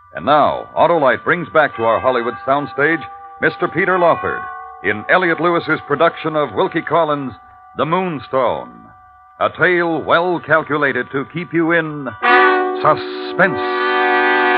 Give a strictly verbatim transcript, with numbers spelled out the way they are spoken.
And now, Autolite brings back to our Hollywood soundstage Mister Peter Lawford in Elliot Lewis's production of Wilkie Collins' The Moonstone, a tale well calculated to keep you in suspense.